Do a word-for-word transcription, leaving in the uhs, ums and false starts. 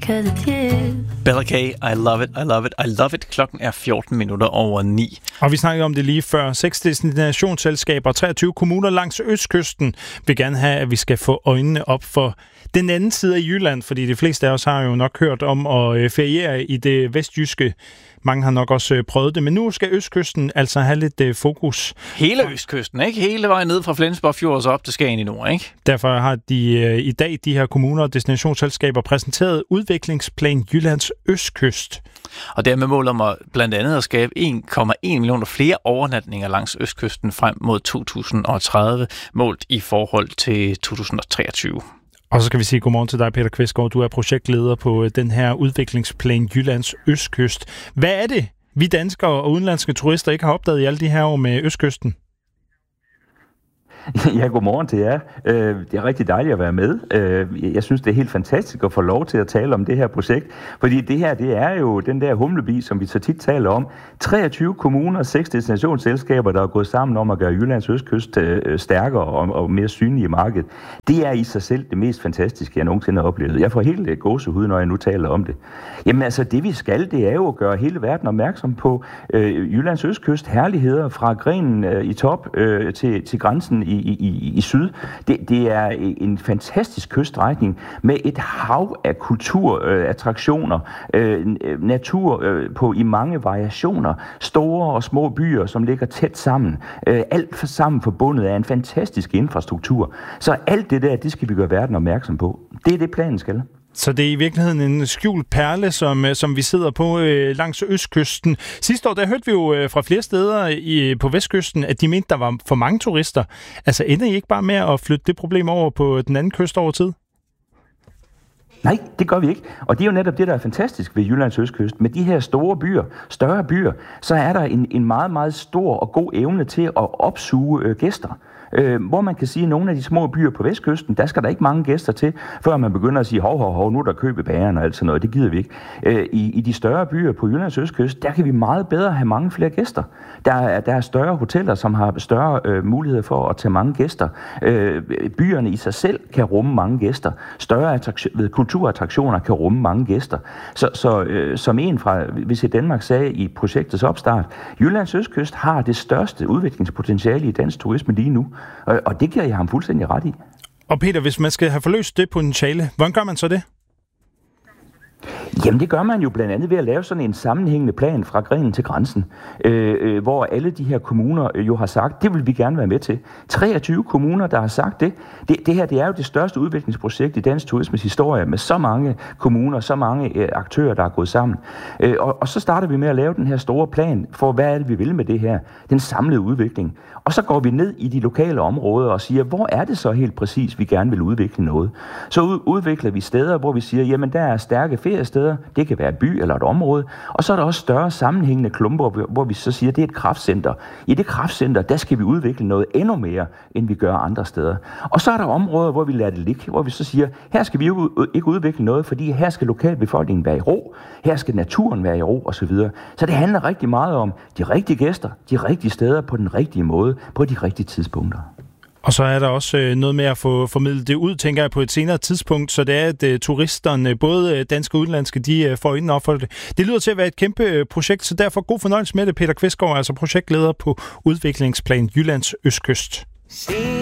'cause it's you. Bella K, I love it, I love it, I love it. Klokken er fjorten minutter over ni. Og vi snakkede om det lige før. Seks destinationsselskaber og treogtyve kommuner langs østkysten vil gerne have, at vi skal få øjnene op for den anden side af Jylland, fordi de fleste af os har jo nok hørt om at feriere i det vestjyske. Mange har nok også prøvet det, men nu skal østkysten altså have lidt fokus. Hele østkysten, ikke? Hele vejen ned fra Flensborg Fjord og så op til Skagen i nord, ikke? Derfor har de i dag, de her kommuner og destinationsselskaber, præsenteret udviklingsplan Jyllands Østkyst. Og dermed måler man blandt andet at skabe en komma en millioner flere overnatninger langs østkysten frem mod to tusind og tredive, målt i forhold til to tusind og treogtyve. Og så skal vi sige godmorgen til dig, Peter Kvistgaard. Du er projektleder på den her udviklingsplan Jyllands Østkyst. Hvad er det, vi danskere og udenlandske turister ikke har opdaget i alle de her år med Østkysten? Ja, godmorgen til jer. Det er rigtig dejligt at være med. Jeg synes, det er helt fantastisk at få lov til at tale om det her projekt, fordi det her, det er jo den der humlebi, som vi så tit taler om. treogtyve kommuner, seks destinationsselskaber, der er gået sammen om at gøre Jyllands Østkyst stærkere og mere synlig i markedet. Det er i sig selv det mest fantastiske, jeg nogensinde har oplevet. Jeg får helt gåsehud, når jeg nu taler om det. Jamen altså, det vi skal, det er jo at gøre hele verden opmærksom på Jyllands Østkyst herligheder fra grenen i top til, til grænsen i I, i, i syd. Det, det er en fantastisk kyststrækning med et hav af kulturattraktioner, øh, natur øh, på i mange variationer, store og små byer, som ligger tæt sammen. Øh, alt for sammen forbundet af en fantastisk infrastruktur. Så alt det der, det skal vi gøre verden opmærksom på. Det er det, planen skal. Så det er i virkeligheden en skjult perle, som, som vi sidder på øh, langs østkysten. Sidste år, der hørte vi jo øh, fra flere steder i, på vestkysten, at de mente, der var for mange turister. Altså ender I ikke bare med at flytte det problem over på den anden kyst over tid? Nej, det gør vi ikke. Og det er jo netop det, der er fantastisk ved Jyllands Østkyst. Med de her store byer, større byer, så er der en, en meget, meget stor og god evne til at opsuge øh, gæster. Øh, hvor man kan sige, at nogle af de små byer på vestkysten, der skal der ikke mange gæster til, før man begynder at sige, hov, hov, hov, nu er der køb i bageren og alt sådan noget. Det gider vi ikke. Øh, i, I de større byer på Jyllands Østkyst, der kan vi meget bedre have mange flere gæster. Der er, der er større hoteller, som har større øh, muligheder for at tage mange gæster. Øh, byerne i sig selv kan rumme mange gæster. Større attraktion, kulturattraktioner kan rumme mange gæster. Så, så øh, som en fra Visit Danmark sagde i projektets opstart, Jyllands Østkyst har det største udviklingspotentiale i dansk turisme lige nu. Og det giver jeg ham fuldstændig ret i. Og Peter, hvis man skal have forløst det potentiale, hvordan gør man så det? Jamen det gør man jo blandt andet ved at lave sådan en sammenhængende plan fra grenen til grænsen, øh, øh, hvor alle de her kommuner øh, jo har sagt, det vil vi gerne være med til. treogtyve kommuner, der har sagt det. Det, det her det er jo det største udviklingsprojekt i dansk turismes historie, med så mange kommuner, så mange øh, aktører, der er gået sammen. Øh, og, og så starter vi med at lave den her store plan for, hvad er det, vi vil med det her? Den samlede udvikling. Og så går vi ned i de lokale områder og siger, hvor er det så helt præcis, vi gerne vil udvikle noget? Så ud, udvikler vi steder, hvor vi siger, jamen der er stærke feriesteder, det kan være et by eller et område, og så er der også større sammenhængende klumper, hvor vi så siger, det er et kraftcenter. I det kraftcenter, der skal vi udvikle noget endnu mere, end vi gør andre steder. Og så er der områder, hvor vi lader det ligge, hvor vi så siger, her skal vi jo ikke udvikle noget, fordi her skal lokalbefolkningen være i ro, her skal naturen være i ro osv. Så det handler rigtig meget om de rigtige gæster, de rigtige steder på den rigtige måde, på de rigtige tidspunkter. Og så er der også noget med at få formidlet det ud, tænker jeg, på et senere tidspunkt, så det er, at uh, turisterne, både danske og udenlandske, de uh, får øjnene op for det. Det lyder til at være et kæmpe uh, projekt, så derfor god fornøjelse med det, Peter Kvistgaard, altså projektleder på udviklingsplan Jyllands Østkyst.